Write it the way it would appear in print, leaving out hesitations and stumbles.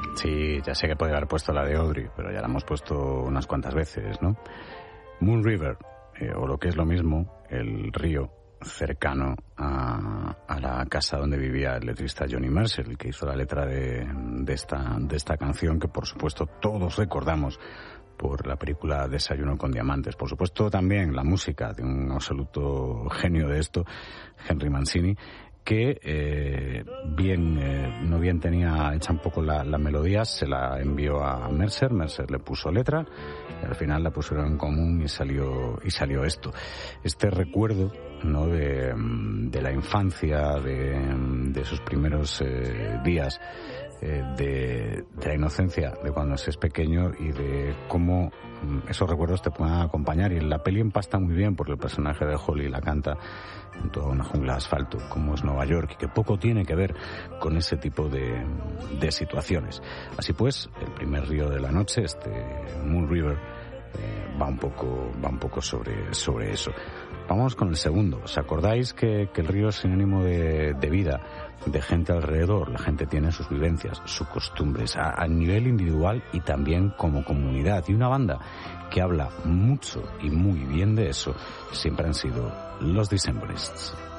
Sí, ya sé que podría haber puesto la de Audrey, pero ya la hemos puesto unas cuantas veces, ¿no? Moon River, o lo que es lo mismo, el río cercano a la casa donde vivía el letrista Johnny Mercer, el que hizo la letra de esta canción, que por supuesto todos recordamos por la película Desayuno con Diamantes. Por supuesto también la música de un absoluto genio de esto, Henry Mancini, que no bien tenía hecha un poco la melodía, se la envió a Mercer le puso letra y al final la pusieron en común y salió esto. Este recuerdo, ¿no?, de la infancia, de sus primeros días, de la inocencia de cuando se es pequeño y de cómo esos recuerdos te pueden acompañar. Y la peli empasta muy bien porque el personaje de Holly la canta en toda una jungla de asfalto, como es Nueva York, y que poco tiene que ver con ese tipo de situaciones. Así pues, el primer río de la noche, este Moon River, va un poco sobre eso. Vamos con el segundo. ¿Os acordáis que el río es sinónimo de vida, de gente alrededor? La gente tiene sus vivencias, sus costumbres, a nivel individual y también como comunidad. Y una banda que habla mucho y muy bien de eso siempre han sido los Decemberists.